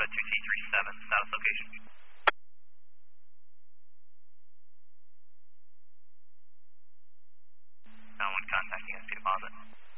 Florida 2C37, status location. One contacting SC deposit.